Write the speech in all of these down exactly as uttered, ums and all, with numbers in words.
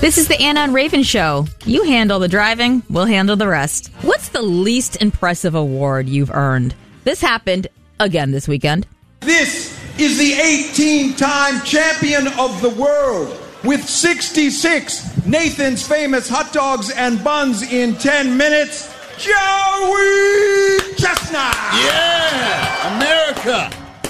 This is the Anna and Raven Show. You handle the driving, we'll handle the rest. What's the least impressive award you've earned? This happened again this weekend. This is the eighteen-time champion of the world with sixty-six Nathan's Famous Hot Dogs and Buns in ten minutes, Joey Chestnut! Yeah! America!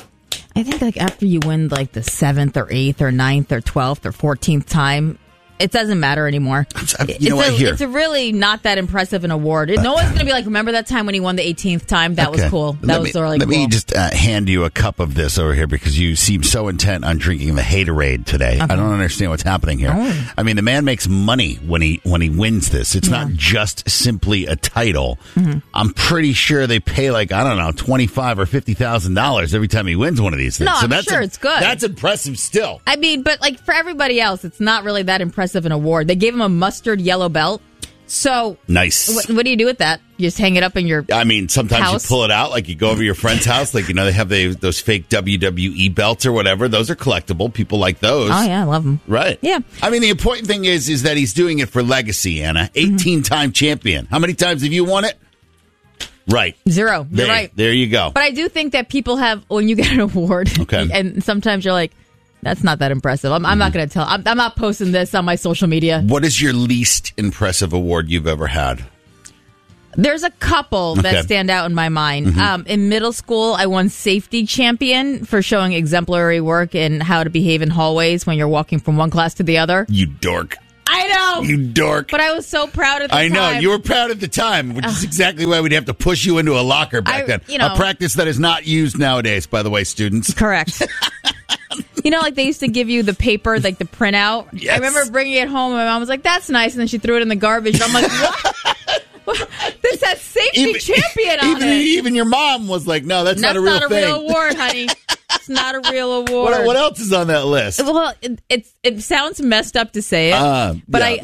I think like after you win like the seventh or eighth or ninth or twelfth or fourteenth time, it doesn't matter anymore. You it's know what? A, Here. It's a really not that impressive an award. No one's going to be like, remember that time when he won the eighteenth time? That Okay. was cool. That let was me, really Let cool. me just uh, hand you a cup of this over here because you seem so intent on drinking the Haterade today. Okay. I don't understand what's happening here. Oh. I mean, the man makes money when he when he wins this. It's Yeah. not just simply a title. Mm-hmm. I'm pretty sure they pay like, I don't know, twenty-five thousand dollars or fifty thousand dollars every time he wins one of these things. No, so I'm that's sure a- it's good. That's impressive still. I mean, but like for everybody else, it's not really that impressive an award. They gave him a mustard yellow belt. So Nice. what, what do you do with that? You just hang it up in your... I mean, sometimes House. you pull it out, like you go over to your friend's house, like, you know, they have the, those fake W W E belts or whatever. Those are collectible. People like those. Oh, yeah, I love them. Right. Yeah. I mean, the important thing is, is that he's doing it for legacy, Anna. eighteen-time champion. How many times have you won it? Right. Zero. You're There, right. there you go. But I do think that people have, when you get an award, Okay. and sometimes you're like, that's not that impressive. I'm, I'm not going to tell. I'm, I'm not posting this on my social media. What is your least impressive award you've ever had? There's a couple that Okay. stand out in my mind. Mm-hmm. Um, in middle school, I won safety champion for showing exemplary work in how to behave in hallways when you're walking from one class to the other. You dork. I know. You dork. But I was so proud at the I know. time. You were proud at the time, which is exactly why we'd have to push you into a locker back I- then. you know- a practice that is not used nowadays, by the way, students. Correct. You know, like they used to give you the paper, like the printout. Yes. I remember bringing it home, and my mom was like, "That's nice," and then she threw it in the garbage. And I'm like, "What? What? This has safety champion on even, it." even your mom was like, no, that's, That's not a real not a thing. real award, honey. It's not a real award. What, what else is on that list? Well, it, it's it sounds messed up to say it, Uh, but yeah.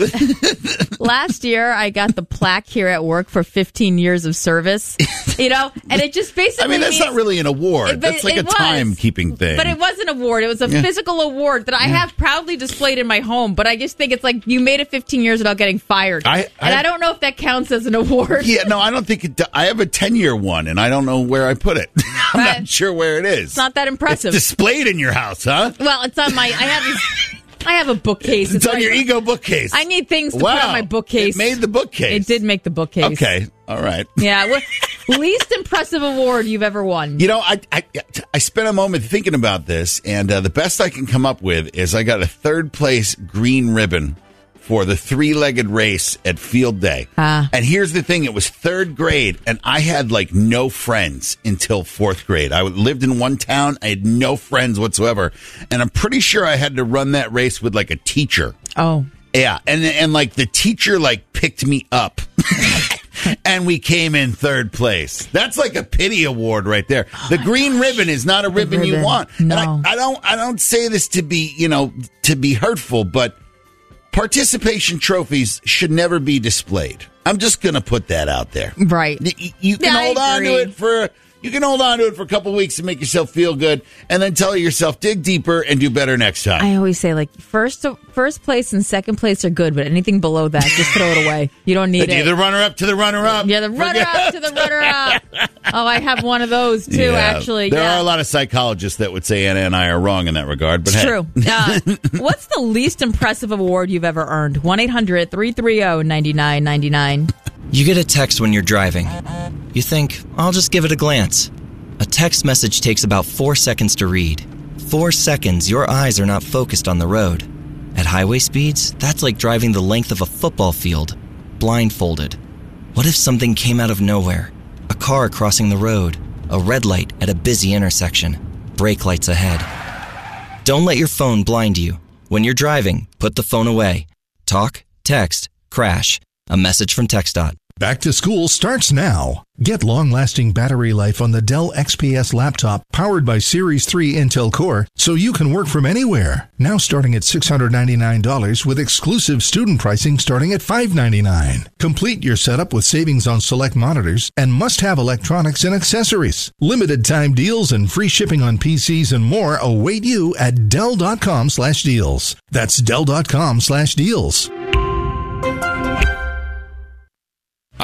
I last year I got the plaque here at work for fifteen years of service. You know, and it just basically I mean, that's means, not really an award. It- but that's like it a was. timekeeping thing. But it was an award. It was a Yeah. physical award that I have proudly displayed in my home. But I just think it's like you made it fifteen years without getting fired, I- and I- I don't know if that counts as an award. yeah, no, I don't think it. do- I have a ten-year one, and I don't know where I put it. I'm Right. not sure where it is. It's not that impressive. It's displayed in your house, huh? Well, it's on my. I have. These, I have a bookcase. It's on right- your ego bookcase. I need things to wow. put on my bookcase. It made the bookcase. It did make the bookcase. Okay, all right. Yeah. What, least impressive award you've ever won? You know, I, I I spent a moment thinking about this, and uh, the best I can come up with is I got a third place green ribbon for the three-legged race at field day. Ah. And here's the thing. It was third grade, and I had, like, no friends until fourth grade. I lived in one town. I had no friends whatsoever. And I'm pretty sure I had to run that race with, like, a teacher. Oh. Yeah, and, and like, the teacher, like, picked me up. And we came in third place. That's like a pity award right there. The green ribbon is not a ribbon, you ribbon. want. No. And I, I don't I don't say this to be, you know, to be hurtful, but participation trophies should never be displayed. I'm just going to put that out there. Right. Y- You can Yeah, I hold on to agree. it for you can hold on to it for a couple weeks and make yourself feel good, and then tell yourself dig deeper and do better next time. I always say, like, first first place and second place are good, but anything below that, just throw it away. You don't need You're it. the runner up to the runner up. Yeah, the runner up to the runner up. Oh, I have one of those too. Yeah. Actually, there yeah. are a lot of psychologists that would say Anna and I are wrong in that regard. But It's hey. true. Uh, what's the least impressive award you've ever earned? one eight hundred three three zero nine nine nine nine. You get a text when you're driving. You think, I'll just give it a glance. A text message takes about four seconds to read. Four seconds, your eyes are not focused on the road. At highway speeds, that's like driving the length of a football field, blindfolded. What if something came out of nowhere? A car crossing the road, a red light at a busy intersection, brake lights ahead. Don't let your phone blind you. When you're driving, put the phone away. Talk, text, crash. A message from TxDOT. Back to school starts now. Get long-lasting battery life on the Dell X P S laptop powered by Series three Intel Core so you can work from anywhere. Now starting at six hundred ninety-nine dollars with exclusive student pricing starting at five hundred ninety-nine dollars. Complete your setup with savings on select monitors and must-have electronics and accessories. Limited time deals and free shipping on P Cs and more await you at Dell dot com slash deals. That's Dell dot com slash deals.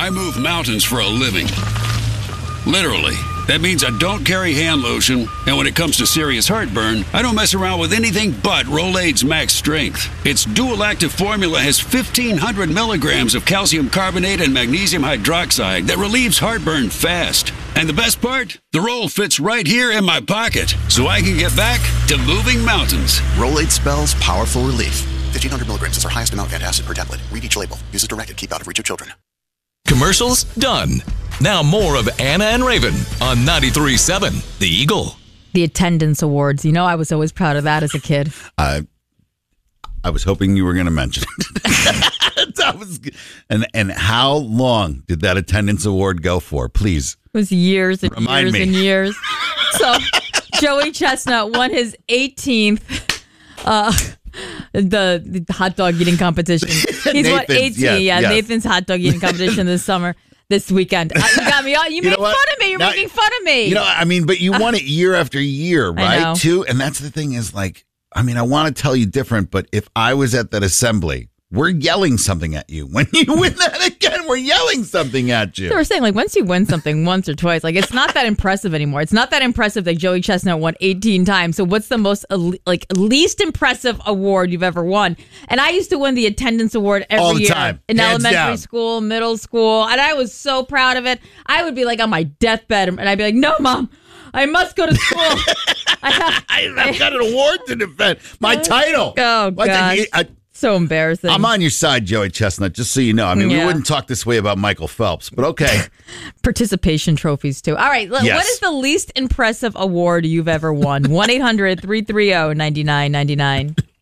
I move mountains for a living. Literally. That means I don't carry hand lotion, and when it comes to serious heartburn, I don't mess around with anything but Rolaids Max Strength. Its dual-active formula has fifteen hundred milligrams of calcium carbonate and magnesium hydroxide that relieves heartburn fast. And the best part? The roll fits right here in my pocket, so I can get back to moving mountains. Rolaids spells powerful relief. fifteen hundred milligrams is our highest amount of antacid per tablet. Read each label. Use as directed. Keep out of reach of children. Commercials done. Now more of Anna and Raven on ninety-three point seven The Eagle. The attendance awards. You know, I was always proud of that as a kid. Uh, I was hoping you were going to mention it. That was, and, and how long did that attendance award go for? Please. It was years and Remind years me. and years. So Joey Chestnut won his eighteenth uh, the, the hot dog eating competition. He's won Nathan's, eighteen. yes, yeah, yes. Nathan's hot dog eating competition this summer, this weekend. Uh, you got me. You, you know made what? fun of me. You're Now- making fun of me. You know, I mean, but you won it year after year, I right? know. Too. And that's the thing is like, I mean, I want to tell you different, but if I was at that assembly, we're yelling something at you. When you win that again, we're yelling something at you. So we're saying, like, once you win something once or twice, like, it's not that impressive anymore. It's not that impressive that Joey Chestnut won eighteen times. So what's the most, uh, like, least impressive award you've ever won? And I used to win the attendance award every All the year time. in Hands elementary down. school, middle school. And I was so proud of it. I would be, like, on my deathbed, and I'd be like, no, Mom, I must go to school. I have, I've got an award to defend. My title. Oh, What the- gosh. I- so embarrassing. I'm on your side, Joey Chestnut, just so you know. I mean, we Yeah. wouldn't talk this way about Michael Phelps, but okay. Participation trophies, too. All right. l- Yes. What is the least impressive award you've ever won? one eight hundred three three zero nine nine nine nine